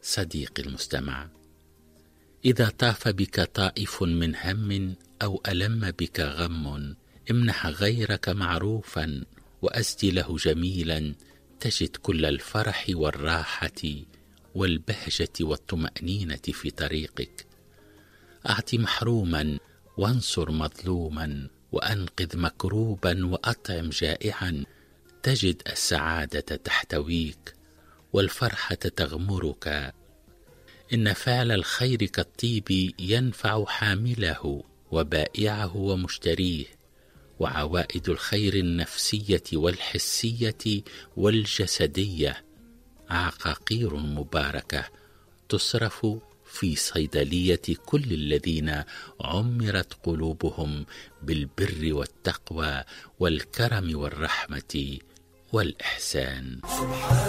صديقي المستمع، إذا طاف بك طائف من هم أو ألم بك غم، امنح غيرك معروفا وأسد له جميلا، تجد كل الفرح والراحة والبهجة والطمأنينة في طريقك. أعط محروما وانصر مظلوما وأنقذ مكروبا وأطعم جائعا، تجد السعادة تحتويك والفرحة تغمرك. إن فعل الخير كالطيب ينفع حامله وبائعه ومشتريه، وعوائد الخير النفسية والحسية والجسدية عقاقير مباركة تصرف في صيدلية كل الذين عمرت قلوبهم بالبر والتقوى والكرم والرحمة والإحسان.